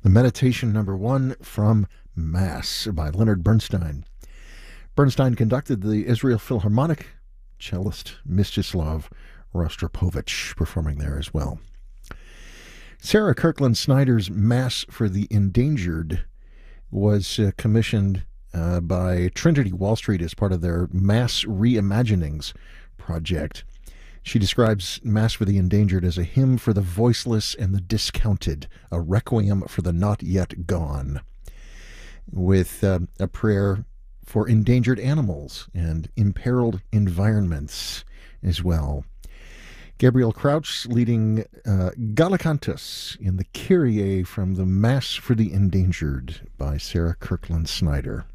The Meditation Number 1 from Mass by Leonard Bernstein. Bernstein conducted the Israel Philharmonic, cellist Mstislav Rostropovich performing there as well. Sarah Kirkland Snyder's Mass for the Endangered was commissioned by Trinity Wall Street as part of their Mass Reimaginings project. She describes Mass for the Endangered as a hymn for the voiceless and the discounted, a requiem for the not yet gone, with a prayer for endangered animals and imperiled environments as well. Gabriel Crouch leading Gallicantus in the Kyrie from the Mass for the Endangered by Sarah Kirkland Snyder.